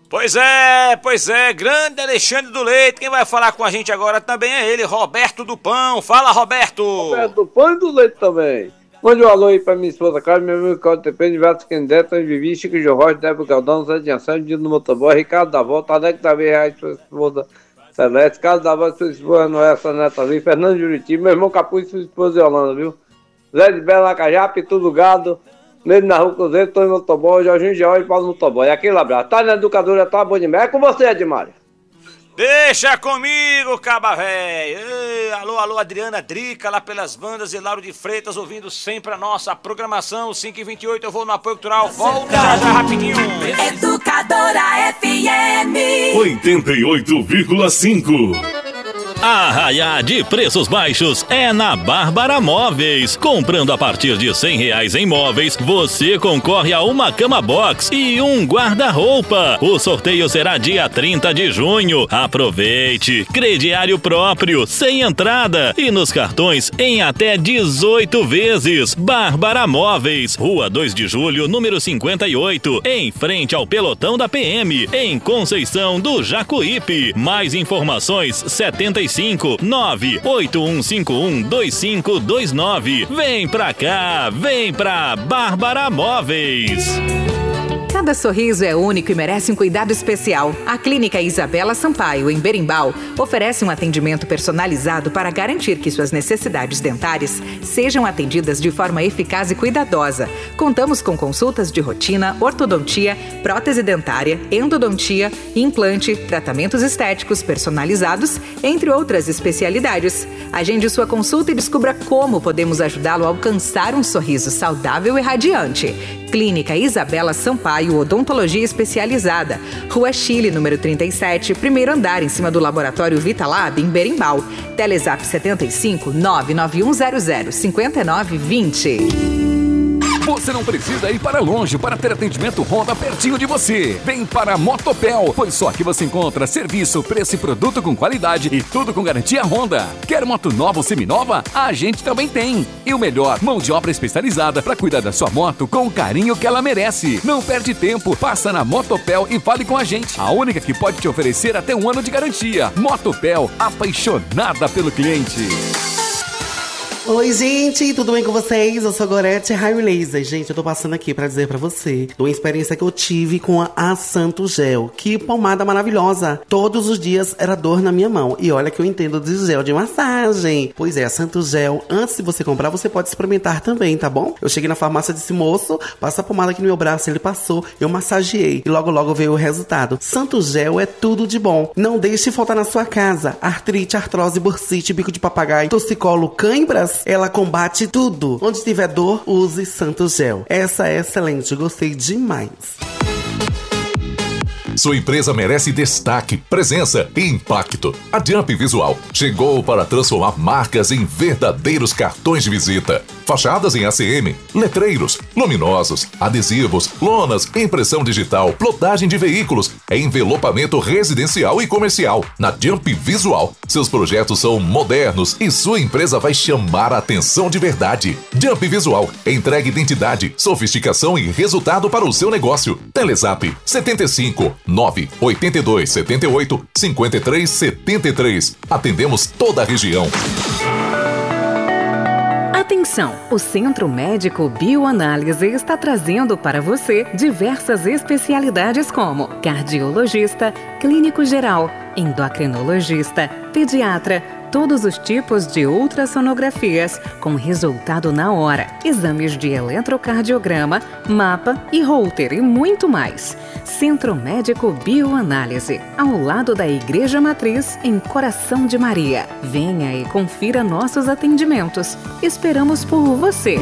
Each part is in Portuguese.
Pois é, grande Alexandre do Leite. Quem vai falar com a gente agora também é ele, Roberto do Pão. Fala, Roberto. Roberto do Pão e do Leite também. Mande um alô aí pra minha esposa Carlos, meu amigo Claudio TP, Diverso Quendé, Tony Vivi, Chico Jorge, Débora Galdão, Zé de Anselmo, Dino do Motoboy, Ricardo da Volta, Alex Davi Reis, sua esposa Celeste, Carlos da Volta, sua esposa Noé, sua neta ali, Fernando Juriti, meu irmão Capuz, sua esposa Yolanda, viu? Zé de Bela Cajá, Pitu do Gado, Nele na Rua Cruzeiro, Tony Motoboy, Jorginho George e Paulo Motoboy. Aquele abraço. Tá na educadora, tá bom demais. É com você, Edmário. Deixa comigo, caba véi. Alô, Adriana Drica, lá pelas bandas e Lauro de Freitas, ouvindo sempre a nossa programação. 5h28, eu vou no apoio cultural. Volta já rapidinho. Educadora FM 88,5. Arraiá de preços baixos é na Bárbara Móveis. Comprando a partir de R$100 em móveis, você concorre a uma cama box e um guarda-roupa. O sorteio será dia 30 de junho. Aproveite! Crediário próprio, sem entrada e nos cartões em até 18 vezes. Bárbara Móveis, Rua 2 de Julho, número 58, em frente ao pelotão da PM, em Conceição do Jacuípe. Mais informações 75 981512529. Vem pra cá, vem pra Bárbara Móveis. Cada sorriso é único e merece um cuidado especial. A Clínica Isabela Sampaio, em Berimbau, oferece um atendimento personalizado para garantir que suas necessidades dentárias sejam atendidas de forma eficaz e cuidadosa. Contamos com consultas de rotina, ortodontia, prótese dentária, endodontia, implante, tratamentos estéticos personalizados, entre outras especialidades. Agende sua consulta e descubra como podemos ajudá-lo a alcançar um sorriso saudável e radiante. Clínica Isabela Sampaio, Odontologia Especializada, Rua Chile, número 37, primeiro andar, em cima do Laboratório Vitalab, em Berimbau. Telezap 75 99100 5920. Você não precisa ir para longe para ter atendimento Honda pertinho de você. Vem para a Motopel, pois só aqui você encontra serviço, preço e produto com qualidade e tudo com garantia Honda. Quer moto nova ou seminova? A gente também tem. E o melhor, mão de obra especializada para cuidar da sua moto com o carinho que ela merece. Não perde tempo, passa na Motopel e fale com a gente. A única que pode te oferecer até 1 ano de garantia. Motopel, apaixonada pelo cliente. Oi, gente, tudo bem com vocês? Eu sou a Gorete Raio Laser. Gente, eu tô passando aqui pra dizer pra você de uma experiência que eu tive com a Santo Gel. Que pomada maravilhosa! Todos os dias era dor na minha mão. E olha que eu entendo de gel de massagem. Pois é, a Santo Gel, antes de você comprar, você pode experimentar também, tá bom? Eu cheguei na farmácia e disse, moço, passa a pomada aqui no meu braço. Ele passou, eu massageei e logo veio o resultado. Santo Gel é tudo de bom. Não deixe faltar na sua casa. Artrite, artrose, bursite, bico de papagaio, torcicolo, cãibras. Ela combate tudo. Onde tiver dor, use Santo Gel. Essa é excelente, gostei demais. Sua empresa merece destaque, presença e impacto. A Jump Visual chegou para transformar marcas em verdadeiros cartões de visita. Fachadas em ACM, letreiros, luminosos, adesivos, lonas, impressão digital, plotagem de veículos, envelopamento residencial e comercial. Na Jump Visual, seus projetos são modernos e sua empresa vai chamar a atenção de verdade. Jump Visual entrega identidade, sofisticação e resultado para o seu negócio. Telezap 75 982 78 53 73. Atendemos toda a região. Atenção! O Centro Médico Bioanálise está trazendo para você diversas especialidades como cardiologista, clínico geral, endocrinologista, pediatra, todos os tipos de ultrassonografias com resultado na hora, exames de eletrocardiograma, mapa e Holter e muito mais. Centro Médico Bioanálise, ao lado da Igreja Matriz, em Coração de Maria. Venha e confira nossos atendimentos. Esperamos por você.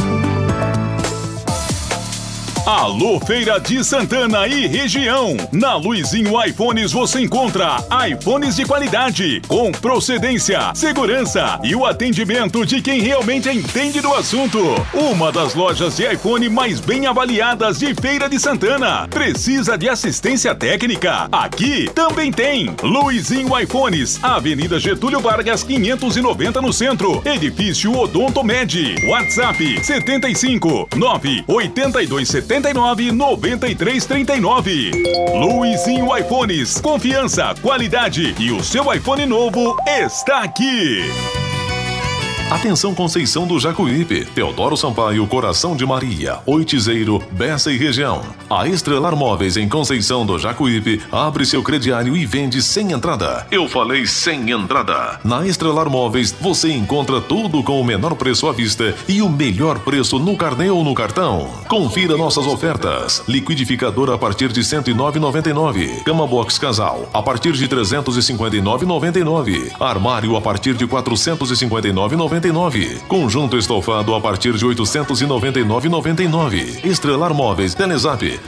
Alô, Feira de Santana e região. Na Luizinho iPhones você encontra iPhones de qualidade, com procedência, segurança e o atendimento de quem realmente entende do assunto. Uma das lojas de iPhone mais bem avaliadas de Feira de Santana. Precisa de assistência técnica? Aqui também tem. Luizinho iPhones, Avenida Getúlio Vargas 590 no centro. Edifício Odontomed. WhatsApp 75 98270 999-9339. Luizinho iPhones, confiança, qualidade e o seu iPhone novo está aqui. Atenção Conceição do Jacuípe, Teodoro Sampaio, Coração de Maria, Oitizeiro, Bessa e região. A Estrelar Móveis em Conceição do Jacuípe abre seu crediário e vende sem entrada. Eu falei sem entrada. Na Estrelar Móveis você encontra tudo com o menor preço à vista e o melhor preço no carnê ou no cartão. Confira nossas ofertas. Liquidificador a partir de R$ 109,99. Cama box casal a partir de R$ 359,99. Armário a partir de R$ 459,99. Conjunto estofado a partir de R$ 899,99. Estrelar Móveis, Telezap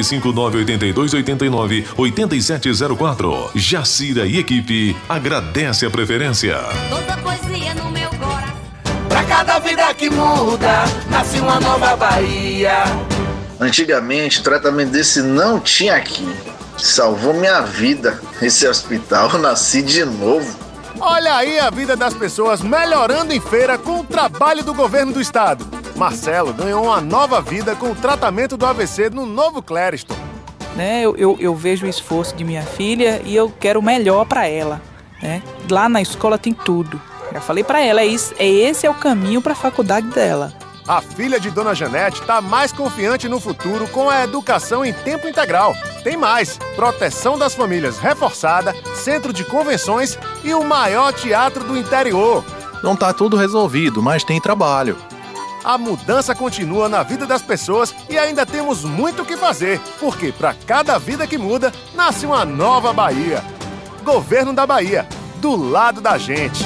75982898704. Jacira e equipe agradece a preferência. Toda poesia no meu coração. Pra cada vida que muda, nasce uma nova Bahia. Antigamente, tratamento desse não tinha aqui. Salvou minha vida. Esse hospital, eu nasci de novo. Olha aí a vida das pessoas melhorando em feira com o trabalho do governo do estado. Marcelo ganhou uma nova vida com o tratamento do AVC no Novo Clériston. Eu vejo o esforço de minha filha e eu quero o melhor para ela. Lá na escola tem tudo. Já falei para ela, esse é o caminho para a faculdade dela. A filha de Dona Janete está mais confiante no futuro com a educação em tempo integral. Tem mais, proteção das famílias reforçada, centro de convenções e o maior teatro do interior. Não tá tudo resolvido, mas tem trabalho. A mudança continua na vida das pessoas e ainda temos muito o que fazer, porque para cada vida que muda, nasce uma nova Bahia. Governo da Bahia, do lado da gente.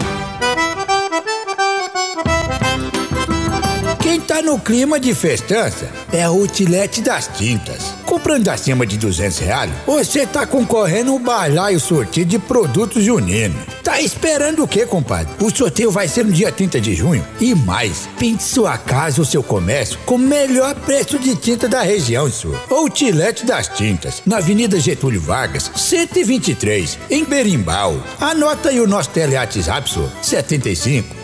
Quem tá no clima de festança é a Outlet das Tintas. Comprando acima de R$200, você tá concorrendo ao balaio sorteio de produtos juninos. Tá esperando o quê, compadre? O sorteio vai ser no dia 30 de junho. E mais, pinte sua casa ou seu comércio com o melhor preço de tinta da região, senhor. Outlet das Tintas, na Avenida Getúlio Vargas, 123, em Berimbau. Anota aí o nosso WhatsApp, senhor. 75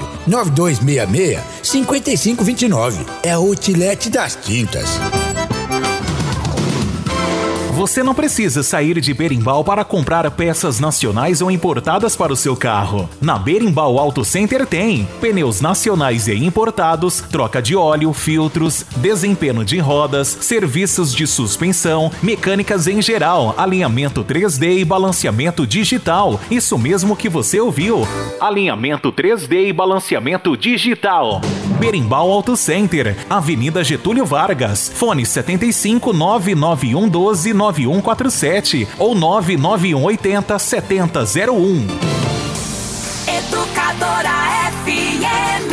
99266-5529. É o Outlet das Tintas. Você não precisa sair de Berimbau para comprar peças nacionais ou importadas para o seu carro. Na Berimbau Auto Center tem pneus nacionais e importados, troca de óleo, filtros, desempenho de rodas, serviços de suspensão, mecânicas em geral, alinhamento 3D e balanceamento digital. Isso mesmo que você ouviu. Alinhamento 3D e balanceamento digital. Berimbau Auto Center, Avenida Getúlio Vargas, fone 75 99112 9147 ou 99180-7001. Educadora FM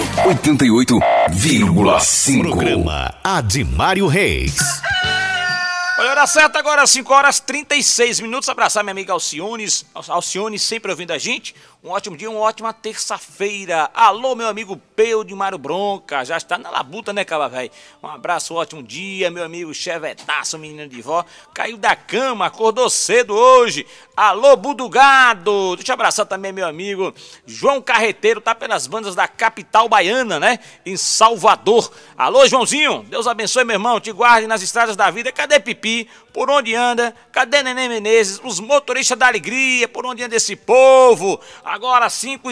88,5. Programa Adimário Reis. Olha, hora certa agora, 5h36. Abraçar minha amiga Alcione. Alcione sempre ouvindo a gente. Um ótimo dia, uma ótima terça-feira. Alô, meu amigo Peu de Mário Bronca. Já está na labuta, né, caba velho? Um abraço, um ótimo dia, meu amigo Chevetaço, menino de vó. Caiu da cama, acordou cedo hoje. Alô, Budugado. Deixa eu abraçar também meu amigo João Carreteiro. Tá pelas bandas da capital baiana, né? Em Salvador. Alô, Joãozinho. Deus abençoe, meu irmão. Te guarde nas estradas da vida. Cadê Pipi? Por onde anda? Cadê Neném Menezes? Os motoristas da alegria. Por onde anda esse povo? Agora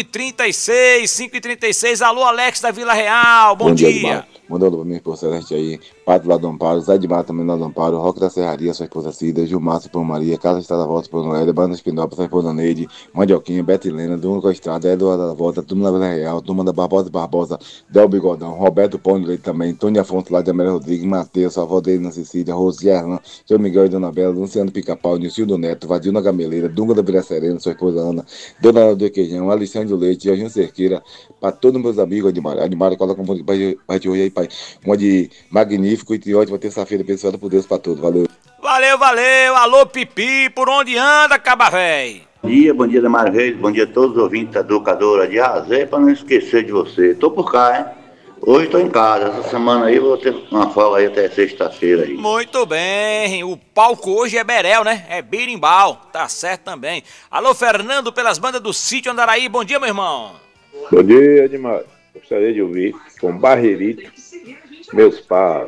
5h36. Alô, Alex da Vila Real. Bom dia. Mandando pra minha esposa Celeste aí, Pato lá do Amparo, Zé de Mato também lá do Amparo, Roque da Serraria, sua esposa Cida, Gilmar por Maria, Casa Estrada Volta por Noélia, Banda Espinópolis, sua esposa Neide, Mandioquinha, Betilena, Duna com a Estrada, Eduardo da Volta, Turma da Vila Real, Turma da Barbosa, Del Bigodão, Roberto Pão de Leite também, Tony Afonso lá de Amélia Rodrigues, Matheus, a avó dele na Cecília, Rose Gerlan, Seu Miguel e Dona Bela, Luciano Pica-Pau, Nilcildo Neto, Vadil na Gameleira, Dunga da Vila Serena, sua esposa Ana, Dona do Queijão, Alexandre Leite, Jorginho Cerqueira, para todos meus amigos, Admário, coloca um pouco para hoje aí, pai, uma de magnífico e ótima terça-feira, abençoada por Deus para todos, valeu. Valeu, alô Pipi, por onde anda, caba véi? Bom dia, Mário Reis, bom dia a todos os ouvintes da Educadora de Razé, para não esquecer de você, tô por cá, hein? Hoje tô em casa, essa semana aí vou ter uma folga aí até sexta-feira aí. Muito bem, o palco hoje é Berel, né? É Berimbau, tá certo também. Alô Fernando, pelas bandas do Sítio Andaraí, bom dia, meu irmão. Bom dia, Admário. Gostaria de ouvir com Barreirito, Meus Passos.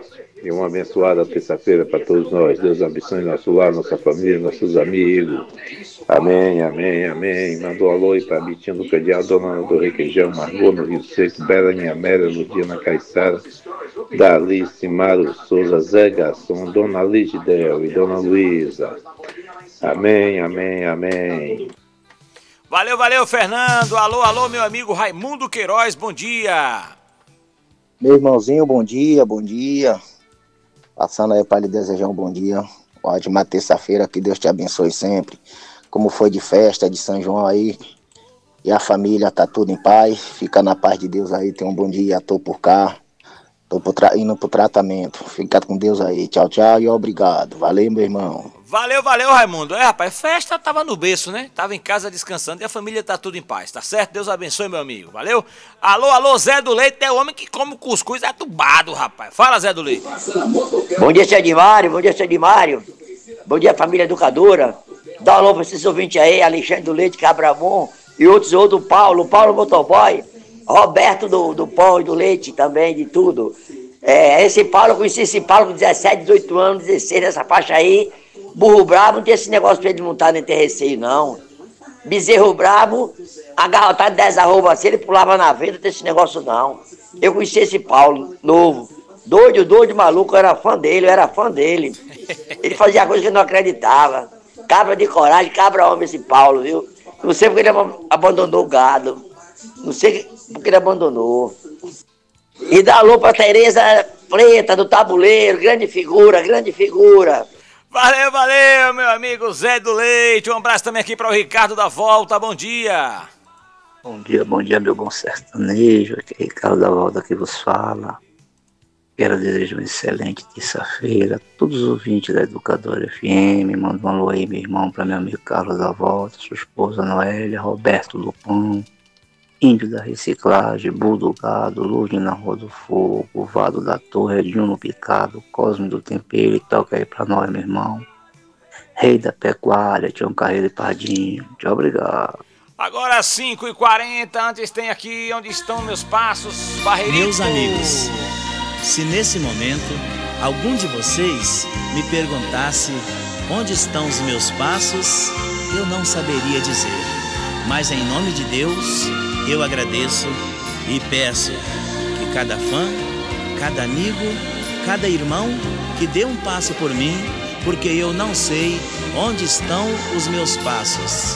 E uma abençoada terça-feira para todos nós. Deus abençoe nosso lar, nossa família, nossos amigos. Amém, amém, amém. Mandou alô aí para Bitinho do Cadeado, Dona Ana do Requeijão, Margot no Rio Seco, Bela Minha Mera, Ludiana Caiçara, Dalice, Mário Souza, Zé Garçom, Dona Ligidel e Dona Luísa. Amém, amém, amém. Valeu, valeu, Fernando. Alô, alô, meu amigo Raimundo Queiroz, bom dia. Meu irmãozinho, bom dia, bom dia. Passando aí para lhe desejar um bom dia. Ótima terça-feira, que Deus te abençoe sempre. Como foi de festa de São João aí. E a família tá tudo em paz. Fica na paz de Deus aí. Tenha um bom dia. Tô por cá. Tô indo pro tratamento. Fica com Deus aí. Tchau, tchau e obrigado. Valeu, meu irmão. Valeu, valeu, Raimundo. Rapaz, festa tava no berço, né? Tava em casa descansando e a família tá tudo em paz, tá certo? Deus abençoe, meu amigo. Valeu? Alô, alô, Zé do Leite é o homem que come cuscuz atubado, rapaz. Fala, Zé do Leite. Bom dia, Zé de Mário. Bom dia, Zé de Mário. Bom dia, família educadora. Dá um alô pra esses ouvintes aí, Alexandre do Leite, Cabramon e outros, Paulo Motoboy, Roberto do Pão e do Leite também, de tudo. Esse Paulo, eu conheci esse Paulo com 17, 18 anos, 16, nessa faixa aí. Burro brabo, não tem esse negócio pra ele montar nem ter receio, não. Bezerro brabo, agarrotado 10 arroba assim, ele pulava na venda, não tem esse negócio, não. Eu conheci esse Paulo, novo. Doido, maluco, eu era fã dele. Ele fazia coisa que eu não acreditava. Cabra de coragem, cabra homem esse Paulo, viu? Não sei porque ele abandonou o gado. Não sei porque ele abandonou. E dá alô pra Tereza Preta, do Tabuleiro, grande figura. Valeu, valeu, meu amigo Zé do Leite. Um abraço também aqui para o Ricardo da Volta. Bom dia. Bom dia, meu bom sertanejo. Aqui é Ricardo da Volta que vos fala. Quero desejar uma excelente terça-feira. Todos os ouvintes da Educadora FM. Manda um alô aí, meu irmão, para meu amigo Carlos da Volta, sua esposa Noélia, Roberto do Pão, Índio da Reciclagem, Bull do Gado, Lourdes na Rua do Fogo, Vado da Torre, Edinho no Picado, Cosme do Tempero, e toca aí pra nós, meu irmão. Rei da Pecuária, Tião Carreiro e Pardinho. Tchau, obrigado. Agora 5h40, antes tem aqui Onde Estão Meus Passos, Barreirito. Meus amigos, se nesse momento algum de vocês me perguntasse onde estão os meus passos, eu não saberia dizer. Mas em nome de Deus, eu agradeço e peço que cada fã, cada amigo, cada irmão que dê um passo por mim, porque eu não sei onde estão os meus passos.